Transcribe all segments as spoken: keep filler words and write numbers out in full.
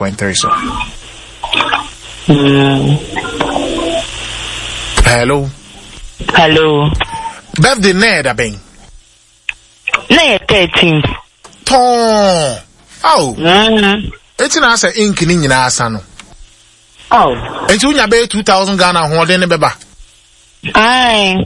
point three so. Mm. Hello. Hello. Birthday neda ben. Na thirteenth. Ton. Oh. Mhm. Eti na asa ink ni nyina asa no. Oh. Enti unya be two thousand Ghana ho de ne beba. Aye.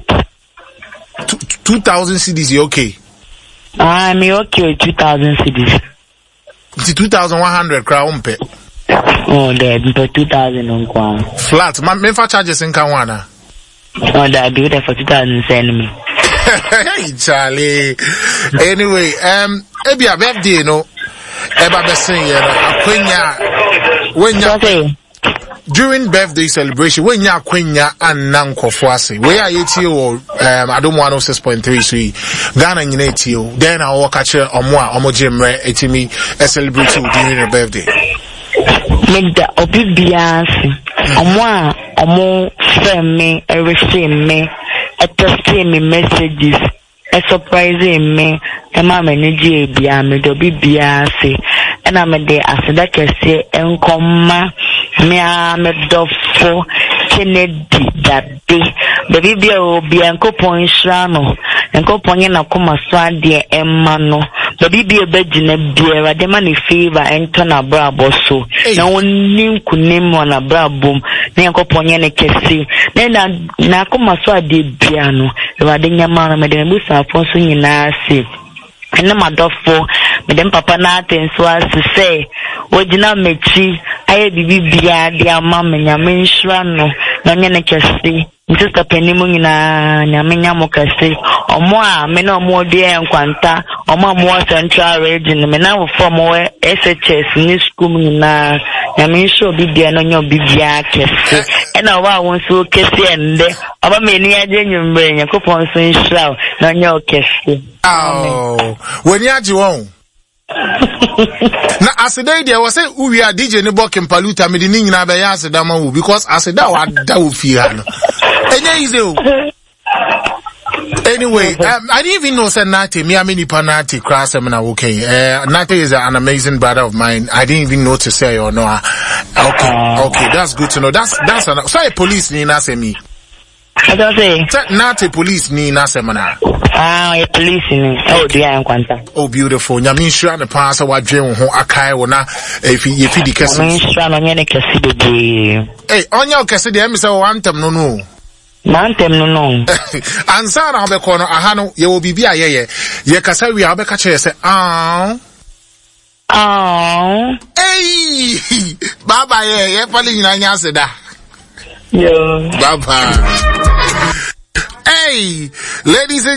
two thousand cedis you okay? Ah, me okay two thousand cedis. It's two thousand one hundred crown pe. Oh, there but two thousand on kwa. Flat. Ma me fa charges in kan wana. Oh, that do that for two thousand send me. Hey Charlie. Anyway, um ebi a birthday no. Eba be say ya akwenya when ya during birthday celebration when ya akwenya annan kofo ase we are yeti o um adom one oh six point three so Ghana nyina eti o then I walk at omo a omo jemre etimi e celebrate during your birthday Make the obibiansi omo a omo friend me e receive me e text me messages e surprise me e ma manage bia me do bibiansi e na me de aseda kese enkoma me a me dofo Kennedy Dabe baby bia obi enkopon hira no enkopon ye na koma so ade emma no baby bia begina bia de ma ne favor ento na brabo so na wonni nkunim na brabom na enkopon ye ne kese na na koma so ade bia no e de nyama na me de busa afo so nyina ase ena madofo me dem papa na atenso asu say wojina mechi aye bibi bia dia mama nyame nhira no na nyane kese ntista penimu nyina nyame nyamo kese omo a me na omo de enkwanta omo mo central region me na wo from S H S ni school nyina nyame nhira bibia no nyo bibia kese ena wa won so kese ende oba me ni aje nyumbe nyakopon so nhira na nyo kese. Oh, when you aji won. Na aseda dia was say uwi a D J ne bock Paluta me di ni nyina be ya aseda ma wo because aseda wa da wo fi ha no. Enye easy o. Anyway, um, I didn't even know say Nate me amini pa Nate class em na okay. Uh, Nate is an amazing brother of mine. I didn't even know to say or no. Okay, okay, that's good to know. That's that's an so police ni na say me. I don't say. Not a police ni na semana. Ah, a police ni. Oh, dear, I'm quanta. Oh, beautiful. Nyami shra na pass wa dwen ho akai wo na if if di kesi. Nyami shra na nyane kesi bebe. Eh, onya kesi de em say o antem no no. Mantem no no. Ansa na be ko no aha no ye wo bibia ye ye. Ye kasa wi a be ka che say ah. Ah. Hey! Baba ye, ye pali nyina nya seda. Yeah. Bye bye. Hey, ladies and